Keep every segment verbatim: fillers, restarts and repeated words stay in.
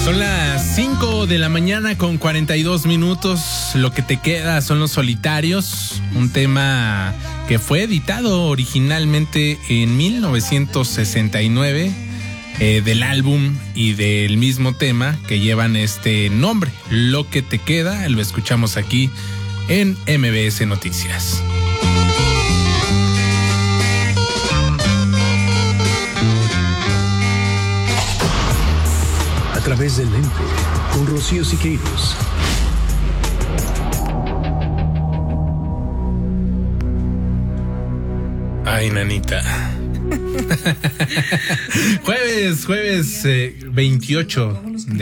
Son las cinco de la mañana con cuarenta y dos minutos. Lo que te queda son Los Solitarios, un tema que fue editado originalmente en mil novecientos sesenta y nueve, eh, del álbum y del mismo tema que llevan este nombre. Lo que te queda, lo escuchamos aquí en M B S Noticias. A través del lente, con Rocío Siqueiros. Ay, nanita. jueves, jueves eh, veintiocho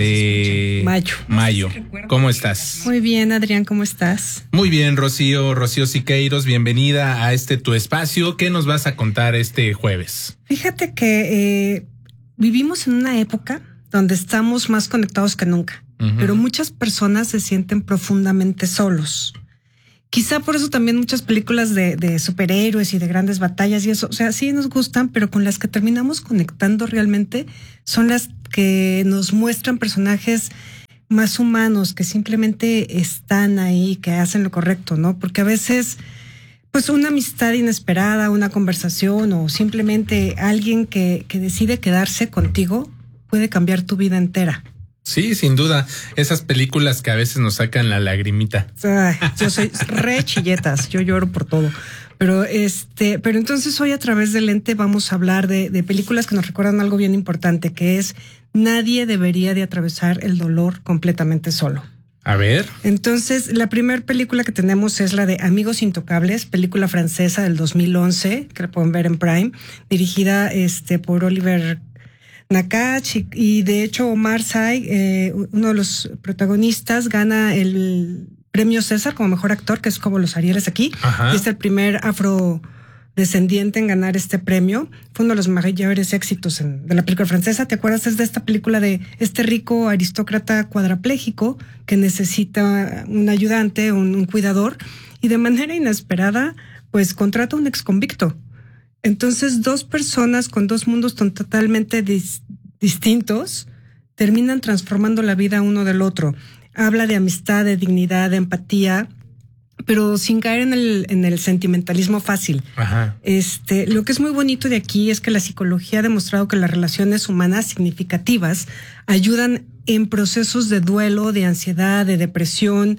de mayo. mayo. ¿Cómo estás? Muy bien, Adrián, ¿cómo estás? Muy bien, Rocío, Rocío Siqueiros, bienvenida a este tu espacio. ¿Qué nos vas a contar este jueves? Fíjate que eh, vivimos en una época donde estamos más conectados que nunca, uh-huh. pero muchas personas se sienten profundamente solos. Quizá por eso también muchas películas de, de superhéroes y de grandes batallas y eso, o sea, sí nos gustan, pero con las que terminamos conectando realmente son las que nos muestran personajes más humanos, que simplemente están ahí, que hacen lo correcto, ¿no? Porque a veces, pues una amistad inesperada, una conversación o simplemente alguien que, que decide quedarse contigo puede cambiar tu vida entera. Sí, sin duda. Esas películas que a veces nos sacan la lagrimita. Ay, yo soy re chilletas, yo lloro por todo. Pero este, pero entonces hoy a través del lente vamos a hablar de, de películas que nos recuerdan algo bien importante, que es nadie debería de atravesar el dolor completamente solo. A ver. Entonces, la primera película que tenemos es la de Amigos Intocables, película francesa del dos mil once, que la pueden ver en Prime, dirigida este por Oliver Nakache, y, y de hecho Omar Sy, eh, uno de los protagonistas, gana el premio César como mejor actor, que es como los Arieles aquí. Ajá. Y es el primer afrodescendiente en ganar este premio. Fue uno de los mayores éxitos en, de la película francesa. ¿Te acuerdas? Es de esta película de este rico aristócrata cuadrapléjico que necesita un ayudante, un, un cuidador, y de manera inesperada pues contrata a un exconvicto. Entonces, dos personas con dos mundos totalmente dis- distintos terminan transformando la vida uno del otro. Habla de amistad, de dignidad, de empatía, pero sin caer en el, en el sentimentalismo fácil. Ajá. Este, lo que es muy bonito de aquí es que la psicología ha demostrado que las relaciones humanas significativas ayudan en procesos de duelo, de ansiedad, de depresión.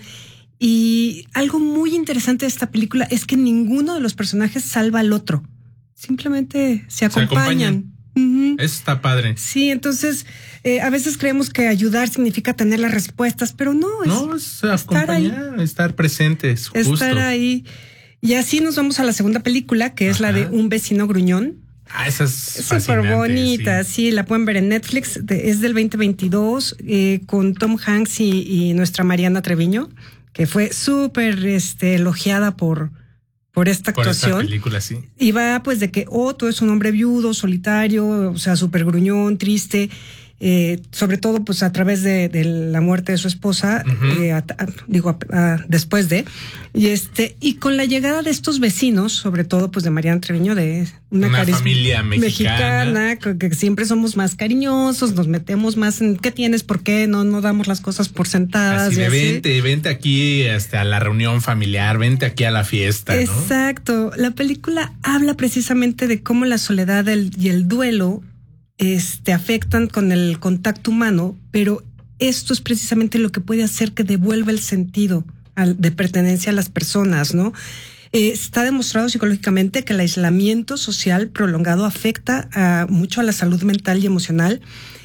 Y algo muy interesante de esta película es que ninguno de los personajes salva al otro. Simplemente se acompañan. Se acompañan. Uh-huh. Eso está padre. Sí, entonces eh, a veces creemos que ayudar significa tener las respuestas, pero no. Es, no, es acompañar, estar, estar presentes. Justo. Estar ahí. Y así nos vamos a la segunda película, que es Ajá. la de Un vecino gruñón. Ah, esa es, es súper bonita, sí. sí, la pueden ver en Netflix. De, es del veinte veintidós, eh, con Tom Hanks y, y nuestra Mariana Treviño, que fue súper este, elogiada por... por esta actuación. Por esta película, sí. Y va pues de que Otto es un hombre viudo, solitario, o sea, súper gruñón, triste, eh, sobre todo pues a través de, de la muerte de su esposa, uh-huh. eh, a, a, digo, a, a, después de, y este, y con la llegada de estos vecinos, sobre todo pues de Mariana Treviño, de una, una familia mexicana. mexicana, que siempre somos más cariñosos, nos metemos más en qué tienes, por qué, no, no damos las cosas por sentadas. Así de así. vente, vente aquí hasta la reunión familiar, vente aquí a la fiesta, ¿no? Exacto. La película habla precisamente de cómo la soledad y el duelo este, afectan con el contacto humano, pero esto es precisamente lo que puede hacer que devuelva el sentido al, de pertenencia a las personas, ¿no? Eh, está demostrado psicológicamente que el aislamiento social prolongado afecta a, mucho a la salud mental y emocional.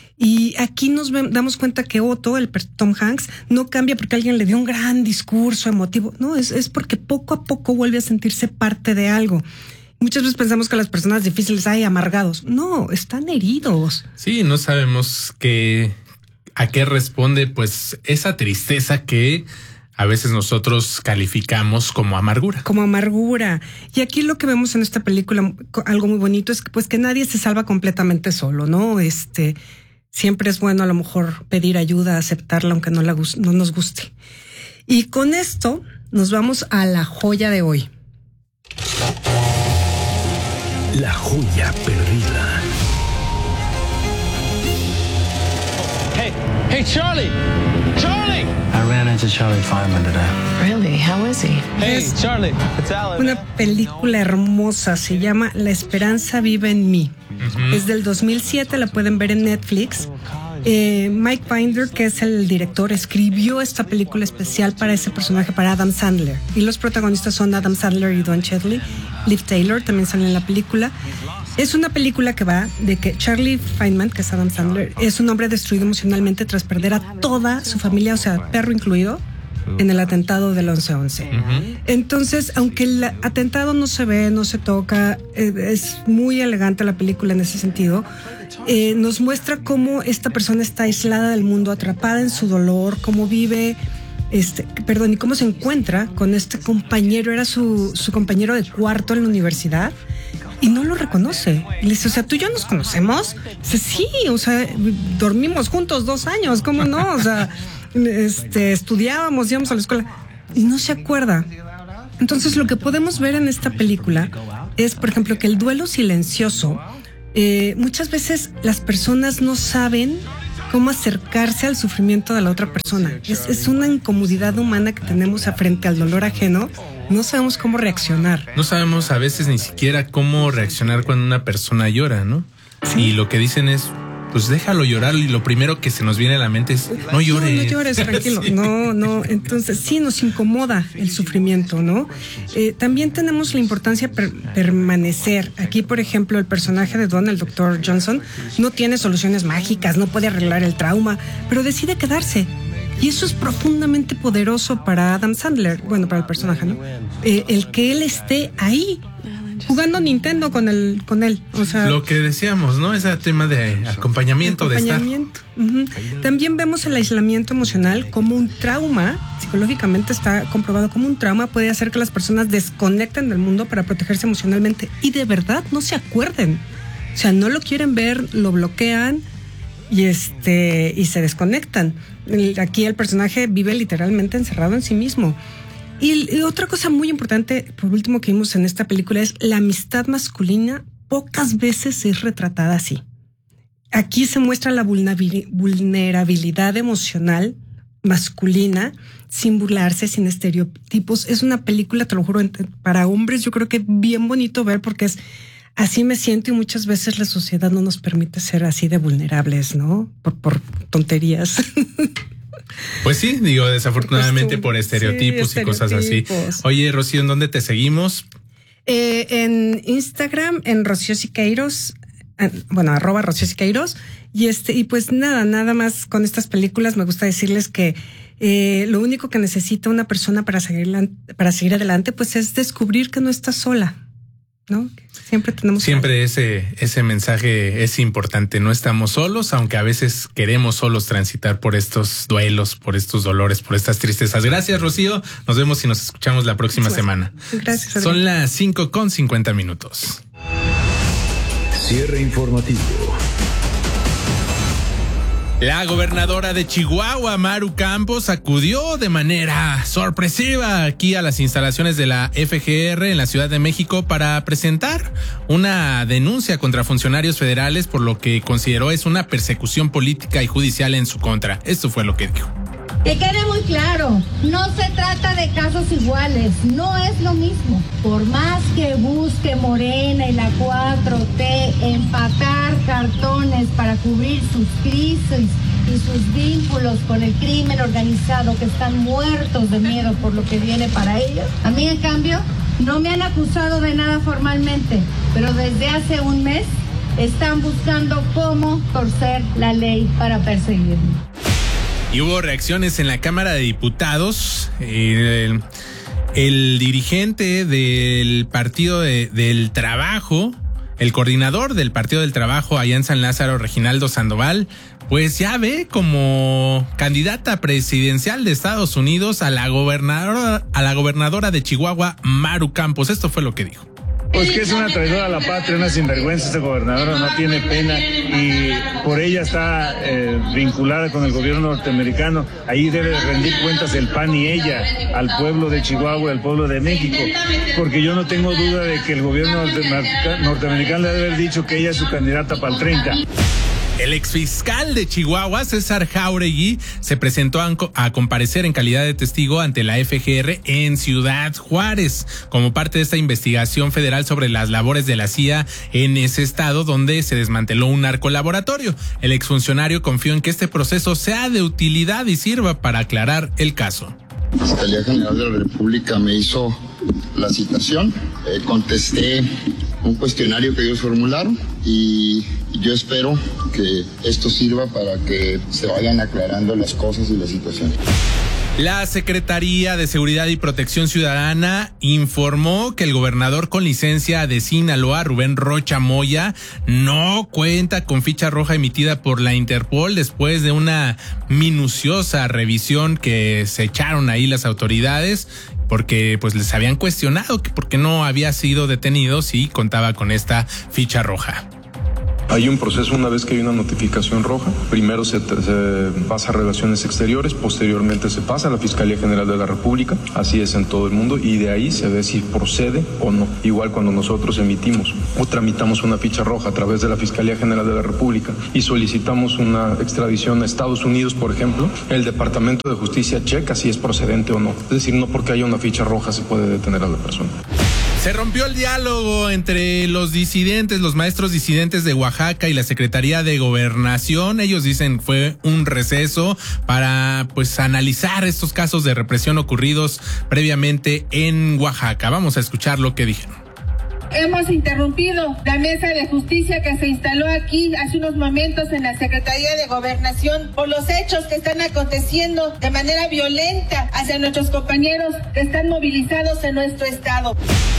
Y aquí nos ve, damos cuenta que Otto, el Tom Hanks, no cambia porque alguien le dio un gran discurso emotivo. No, es, es porque poco a poco vuelve a sentirse parte de algo. Muchas veces pensamos que las personas difíciles hay amargados. No, están heridos. Sí, no sabemos qué, a qué responde pues esa tristeza que a veces nosotros calificamos como amargura. Como amargura. Y aquí lo que vemos en esta película, algo muy bonito, es que pues que nadie se salva completamente solo, ¿no? Este, siempre es bueno a lo mejor pedir ayuda, aceptarla, aunque no, la, no nos guste. Y con esto nos vamos a la joya de hoy. La joya perdida. Hey, Hey, hey, Charlie, Charlie. I ran into Charlie Feynman today. Really? How is he? Hey, Charlie, it's Alan. Una película hermosa, se llama La Esperanza Vive en Mí. Uh-huh. Es del dos mil siete, la pueden ver en Netflix. Eh, Mike Binder, que es el director, escribió esta película especial para ese personaje, para Adam Sandler. Y los protagonistas son Adam Sandler y Don Cheadle. Liv Taylor también sale en la película. Es una película que va de que Charlie Feynman, que es Adam Sandler, es un hombre destruido emocionalmente tras perder a toda su familia, o sea, perro incluido, en el atentado del once once. Uh-huh. Entonces, aunque el atentado no se ve, no se toca, eh, es muy elegante la película en ese sentido, eh, nos muestra cómo esta persona está aislada del mundo, atrapada en su dolor, cómo vive, este, perdón, y cómo se encuentra con este compañero, era su, su compañero de cuarto en la universidad, y no lo reconoce. Y le dice, o sea, ¿tú y yo nos conocemos? Dice, sí, o sea, dormimos juntos dos años, ¿cómo no? O sea, este, estudiábamos, íbamos a la escuela, y no se acuerda. Entonces, lo que podemos ver en esta película es, por ejemplo, que el duelo silencioso, eh, muchas veces las personas no saben cómo acercarse al sufrimiento de la otra persona. Es, es una incomodidad humana que tenemos frente al dolor ajeno. No sabemos cómo reaccionar. No sabemos a veces ni siquiera cómo reaccionar cuando una persona llora, ¿no? Sí. Y lo que dicen es, pues déjalo llorar, y lo primero que se nos viene a la mente es, no llores. No, no llores, tranquilo. Sí. No, no. Entonces, sí, nos incomoda el sufrimiento, ¿no? Eh, también tenemos la importancia de per- permanecer. Aquí, por ejemplo, el personaje de Don, el doctor Johnson, no tiene soluciones mágicas, no puede arreglar el trauma, pero decide quedarse. Y eso es profundamente poderoso para Adam Sandler, bueno, para el personaje, ¿no? Eh, el que él esté ahí, jugando Nintendo con el, con él, o sea, lo que decíamos, ¿no? Ese tema de acompañamiento, acompañamiento de estar. Uh-huh. También vemos el aislamiento emocional como un trauma. Psicológicamente está comprobado como un trauma puede hacer que las personas desconecten del mundo para protegerse emocionalmente y de verdad no se acuerden. O sea, no lo quieren ver, lo bloquean y este y se desconectan. Aquí el personaje vive literalmente encerrado en sí mismo. Y, y otra cosa muy importante, por último, que vimos en esta película es la amistad masculina pocas veces es retratada así. Aquí se muestra la vulnerabilidad emocional masculina sin burlarse, sin estereotipos. Es una película, te lo juro, para hombres yo creo que bien bonito ver porque es así me siento y muchas veces la sociedad no nos permite ser así de vulnerables, ¿no? Por, por tonterías. Pues sí, digo, desafortunadamente por estereotipos, sí, estereotipos y cosas así. Oye, Rocío, ¿en dónde te seguimos? Eh, en Instagram, en Rocío Siqueiros, bueno, arroba Rocío Siqueiros. Y este, y pues nada, nada más con estas películas me gusta decirles que eh, lo único que necesita una persona para seguir, para seguir adelante, pues es descubrir que no está sola, ¿no? Siempre tenemos siempre ese ese mensaje es importante. No estamos solos, aunque a veces queremos solos transitar por estos duelos, por estos dolores, por estas tristezas. Gracias, Rocío. Nos vemos y nos escuchamos la próxima sí, semana. Gracias. Adrián. Son las cinco con cincuenta minutos. Cierre informativo. La gobernadora de Chihuahua, Maru Campos, acudió de manera sorpresiva aquí a las instalaciones de la F G R en la Ciudad de México para presentar una denuncia contra funcionarios federales por lo que consideró es una persecución política y judicial en su contra. Esto fue lo que dijo. Que quede muy claro, no se trata de casos iguales, no es lo mismo. Por más que busque Morena y la cuatro T empacar cartones para cubrir sus crisis y sus vínculos con el crimen organizado que están muertos de miedo por lo que viene para ellos, a mí en cambio no me han acusado de nada formalmente, pero desde hace un mes están buscando cómo torcer la ley para perseguirme. Y hubo reacciones en la Cámara de Diputados. El, el dirigente del Partido de, del Trabajo, el coordinador del Partido del Trabajo allá en San Lázaro, Reginaldo Sandoval, pues ya ve como candidata presidencial de Estados Unidos a la gobernadora, a la gobernadora de Chihuahua, Maru Campos. Esto fue lo que dijo. Pues que es una traidora a la patria, una sinvergüenza. Esta gobernadora no tiene pena y por ella está eh, vinculada con el gobierno norteamericano. Ahí debe rendir cuentas el P A N y ella al pueblo de Chihuahua y al pueblo de México, porque yo no tengo duda de que el gobierno norteamericano le debe haber dicho que ella es su candidata para el treinta. El exfiscal de Chihuahua, César Jáuregui, se presentó a, a comparecer en calidad de testigo ante la F G R en Ciudad Juárez, como parte de esta investigación federal sobre las labores de la C I A en ese estado donde se desmanteló un narcolaboratorio. El exfuncionario confió en que este proceso sea de utilidad y sirva para aclarar el caso. La Fiscalía General de la República me hizo la citación, eh, contesté un cuestionario que ellos formularon y yo espero que esto sirva para que se vayan aclarando las cosas y la situación. La Secretaría de Seguridad y Protección Ciudadana informó que el gobernador con licencia de Sinaloa, Rubén Rocha Moya, no cuenta con ficha roja emitida por la Interpol después de una minuciosa revisión que se echaron ahí las autoridades, porque pues les habían cuestionado que por qué no había sido detenido si contaba con esta ficha roja. Hay un proceso una vez que hay una notificación roja. Primero se, se pasa a Relaciones Exteriores, posteriormente se pasa a la Fiscalía General de la República, así es en todo el mundo, y de ahí se ve si procede o no. Igual cuando nosotros emitimos o tramitamos una ficha roja a través de la Fiscalía General de la República y solicitamos una extradición a Estados Unidos, por ejemplo, el Departamento de Justicia checa si es procedente o no. Es decir, no porque haya una ficha roja se puede detener a la persona. Se rompió el diálogo entre los disidentes, los maestros disidentes de Oaxaca y la Secretaría de Gobernación. Ellos dicen fue un receso para pues analizar estos casos de represión ocurridos previamente en Oaxaca. Vamos a escuchar lo que dijeron. Hemos interrumpido la mesa de justicia que se instaló aquí hace unos momentos en la Secretaría de Gobernación por los hechos que están aconteciendo de manera violenta hacia nuestros compañeros que están movilizados en nuestro estado.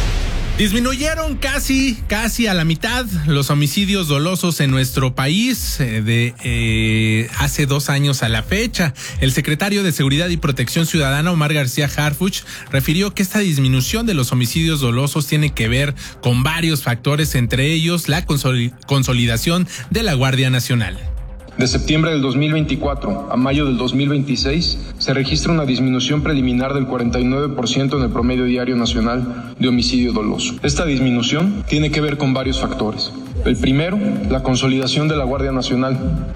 Disminuyeron casi, casi a la mitad los homicidios dolosos en nuestro país eh, de eh, hace dos años a la fecha. El secretario de Seguridad y Protección Ciudadana, Omar García Harfuch, refirió que esta disminución de los homicidios dolosos tiene que ver con varios factores, entre ellos la consol- consolidación de la Guardia Nacional. De septiembre del dos mil veinticuatro a mayo del dos mil veintiséis se registra una disminución preliminar del cuarenta y nueve por ciento en el promedio diario nacional de homicidio doloso. Esta disminución tiene que ver con varios factores. El primero, la consolidación de la Guardia Nacional.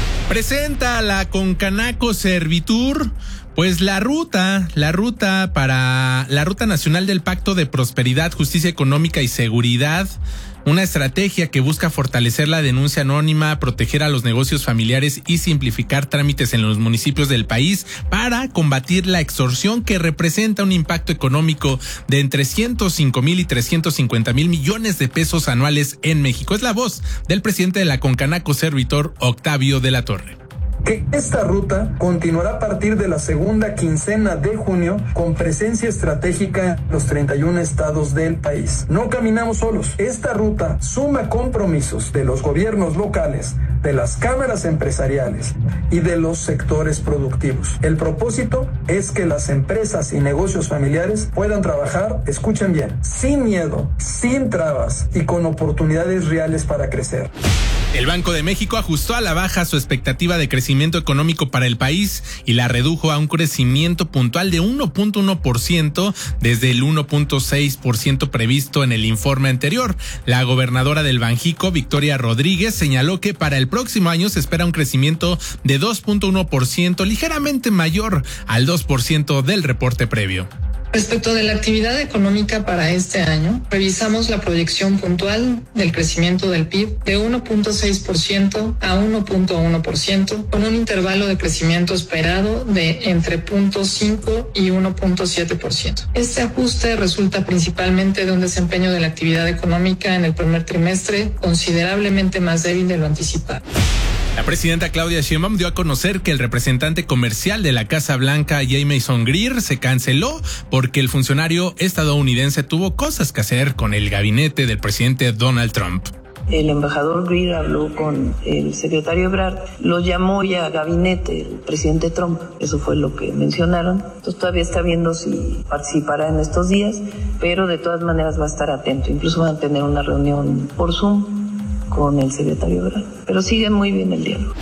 Presenta la Concanaco Servitur, pues la ruta, la ruta para la Ruta Nacional del Pacto de Prosperidad, Justicia Económica y Seguridad. Una estrategia que busca fortalecer la denuncia anónima, proteger a los negocios familiares y simplificar trámites en los municipios del país para combatir la extorsión, que representa un impacto económico de entre ciento cinco mil y trescientos cincuenta mil millones de pesos anuales en México. Es la voz del presidente de la Concanaco Servitur, Octavio de la Torre. Que esta ruta continuará a partir de la segunda quincena de junio con presencia estratégica en los treinta y uno estados del país. No caminamos solos. Esta ruta suma compromisos de los gobiernos locales, de las cámaras empresariales y de los sectores productivos. El propósito es que las empresas y negocios familiares puedan trabajar, escuchen bien, sin miedo, sin trabas y con oportunidades reales para crecer. El Banco de México ajustó a la baja su expectativa de crecimiento económico para el país y la redujo a un crecimiento puntual de uno punto uno por ciento desde el uno punto seis por ciento previsto en el informe anterior. La gobernadora del Banjico, Victoria Rodríguez, señaló que para el próximo año se espera un crecimiento de dos punto uno por ciento, ligeramente mayor al dos por ciento del reporte previo. Respecto de la actividad económica para este año, revisamos la proyección puntual del crecimiento del P I B de uno punto seis por ciento a uno punto uno por ciento, con un intervalo de crecimiento esperado de entre cero punto cinco y uno punto siete por ciento. Este ajuste resulta principalmente de un desempeño de la actividad económica en el primer trimestre considerablemente más débil de lo anticipado. La presidenta Claudia Sheinbaum dio a conocer que el representante comercial de la Casa Blanca, Jamieson Greer, se canceló porque el funcionario estadounidense tuvo cosas que hacer con el gabinete del presidente Donald Trump. El embajador Greer habló con el secretario Ebrard, lo llamó ya a gabinete el presidente Trump, eso fue lo que mencionaron. Entonces todavía está viendo si participará en estos días, pero de todas maneras va a estar atento. Incluso van a tener una reunión por Zoom con el secretario Ebrard, pero sigue muy bien el diálogo.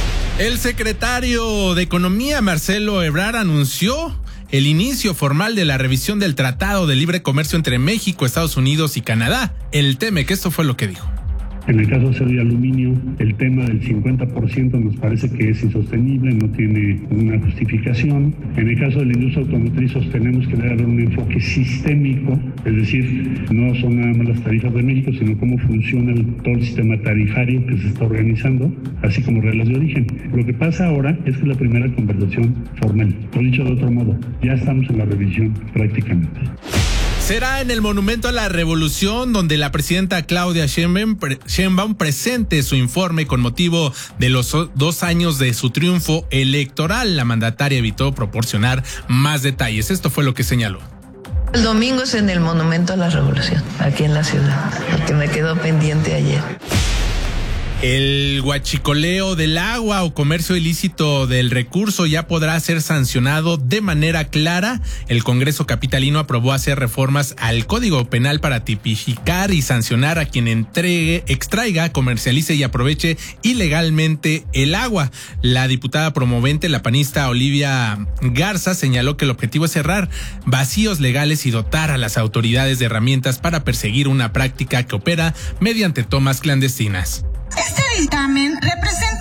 El secretario de Economía, Marcelo Ebrard, anunció el inicio formal de la revisión del Tratado de Libre Comercio entre México, Estados Unidos y Canadá, el TEMEC. Esto fue lo que dijo. En el caso de acero y aluminio, el tema del cincuenta por ciento nos parece que es insostenible, no tiene una justificación. En el caso de la industria automotriz sostenemos que debe haber un enfoque sistémico, es decir, no son nada más las tarifas de México, sino cómo funciona el, todo el sistema tarifario que se está organizando, así como reglas de origen. Lo que pasa ahora es que es la primera conversación formal. Lo he dicho de otro modo, ya estamos en la revisión prácticamente. Será en el Monumento a la Revolución donde la presidenta Claudia Sheinbaum, pre- Sheinbaum presente su informe con motivo de los dos años de su triunfo electoral. La mandataria evitó proporcionar más detalles. Esto fue lo que señaló. El domingo es en el Monumento a la Revolución, aquí en la ciudad, porque me quedó pendiente ayer. El huachicoleo del agua o comercio ilícito del recurso ya podrá ser sancionado de manera clara. El Congreso capitalino aprobó hacer reformas al Código Penal para tipificar y sancionar a quien entregue, extraiga, comercialice y aproveche ilegalmente el agua. La diputada promovente, la panista Olivia Garza, señaló que el objetivo es cerrar vacíos legales y dotar a las autoridades de herramientas para perseguir una práctica que opera mediante tomas clandestinas. Este dictamen representa